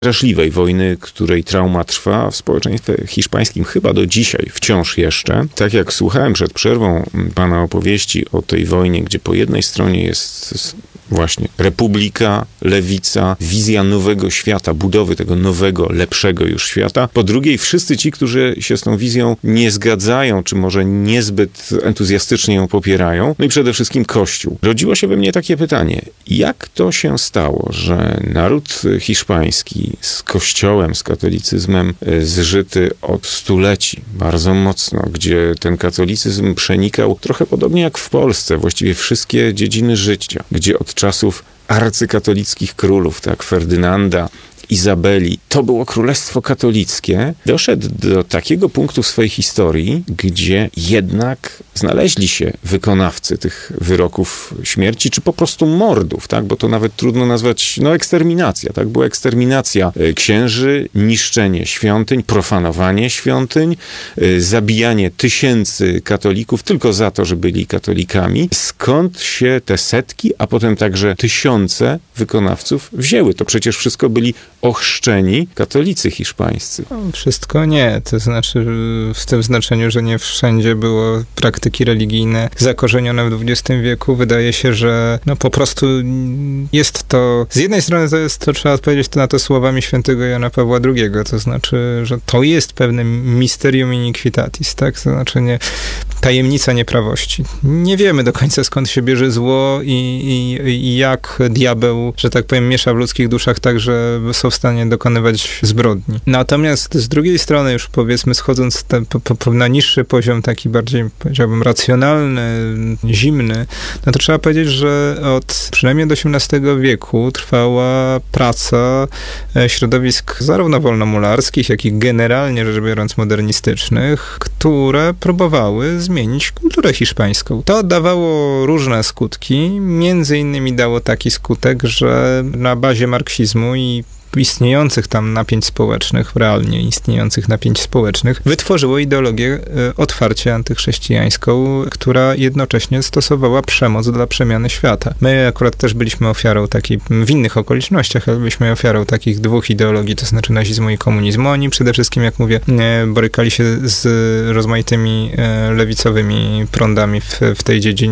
straszliwej wojny, której trauma trwa w społeczeństwie hiszpańskim chyba do dzisiaj, wciąż jeszcze. Tak jak słuchałem przed przerwą pana opowieści o tej wojnie, gdzie po jednej stronie jest właśnie republika, lewica, wizja nowego świata, budowy tego nowego, lepszego już świata. Po drugiej wszyscy ci, którzy się z tą wizją nie zgadzają, czy może niezbyt entuzjastycznie ją popierają. No i przede wszystkim Kościół. Rodziło się we mnie takie pytanie, jak to się stało, że naród hiszpański z Kościołem, z katolicyzmem zżyty od stuleci, bardzo mocno, gdzie ten katolicyzm przenikał trochę podobnie jak w Polsce, właściwie wszystkie dziedziny życia, gdzie od czasów arcykatolickich królów, tak, Ferdynanda, Izabeli, to było królestwo katolickie, doszedł do takiego punktu w swojej historii, gdzie jednak znaleźli się wykonawcy tych wyroków śmierci, czy po prostu mordów, tak? Bo to nawet trudno nazwać, eksterminacja, tak? Była eksterminacja księży, niszczenie świątyń, profanowanie świątyń, zabijanie tysięcy katolików tylko za to, że byli katolikami. Skąd się te setki, a potem także tysiące wykonawców wzięły? To przecież wszystko byli ochrzczeni katolicy hiszpańscy. Wszystko nie. To znaczy w tym znaczeniu, że nie wszędzie było praktyki religijne zakorzenione w XX wieku. Wydaje się, że po prostu jest to... Z jednej strony to trzeba odpowiedzieć na to słowami świętego Jana Pawła II. To znaczy, że to jest pewne mysterium iniquitatis, tak? To znaczy tajemnica nieprawości. Nie wiemy do końca, skąd się bierze zło i jak diabeł, że tak powiem, miesza w ludzkich duszach tak, że są w stanie dokonywać zbrodni. Natomiast z drugiej strony, już powiedzmy schodząc na niższy poziom, taki bardziej, powiedziałbym, racjonalny, zimny, to trzeba powiedzieć, że przynajmniej od XVIII wieku trwała praca środowisk zarówno wolnomularskich, jak i generalnie rzecz biorąc modernistycznych, które próbowały zmienić kulturę hiszpańską. To dawało różne skutki, między innymi dało taki skutek, że na bazie marksizmu i istniejących tam napięć społecznych, realnie istniejących napięć społecznych, wytworzyło ideologię otwarcie antychrześcijańską, która jednocześnie stosowała przemoc dla przemiany świata. My akurat też byliśmy ofiarą takiej, w innych okolicznościach, ale byliśmy ofiarą takich dwóch ideologii, to znaczy nazizmu i komunizmu. Oni przede wszystkim, jak mówię, borykali się z rozmaitymi lewicowymi prądami w tej dziedzinie